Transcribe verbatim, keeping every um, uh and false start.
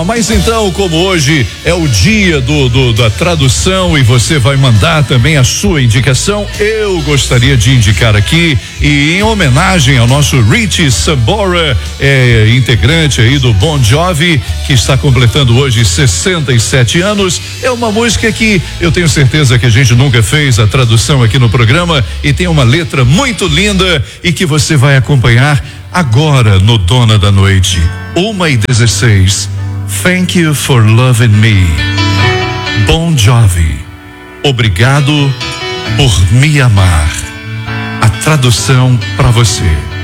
Mas então, como hoje é o dia do, do da tradução e você vai mandar também a sua indicação, eu gostaria de indicar aqui, e em homenagem ao nosso Richie Sambora, é, integrante aí do Bon Jovi, que está completando hoje sessenta e sete anos. É uma música que eu tenho certeza que a gente nunca fez a tradução aqui no programa e tem uma letra muito linda e que você vai acompanhar agora no Dona da Noite. Uma e dezesseis. Thank you for loving me. Bon Jovi. Obrigado por me amar. A tradução para você.